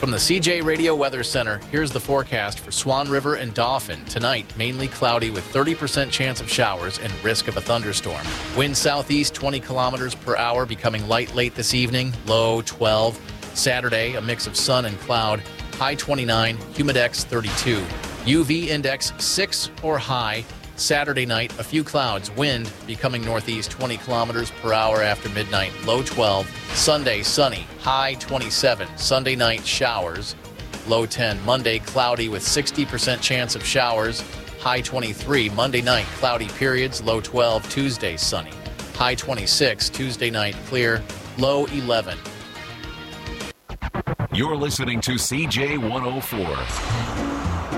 From the CJ Radio Weather Center, here's the forecast for Swan River and Dauphin. Tonight, mainly cloudy with 30% chance of showers and risk of a thunderstorm. Wind southeast 20 kilometers per hour, becoming light late this evening, low 12. Saturday, a mix of sun and cloud, high 29, humidex 32. UV index 6 or high. Saturday night, a few clouds, wind becoming northeast 20 kilometers per hour after midnight, low 12. Sunday, sunny, high 27. Sunday night, showers, low 10. Monday, cloudy with 60% chance of showers, high 23. Monday night, cloudy periods, low 12. Tuesday, sunny, high 26. Tuesday night, clear, low 11. You're listening to CJ 104.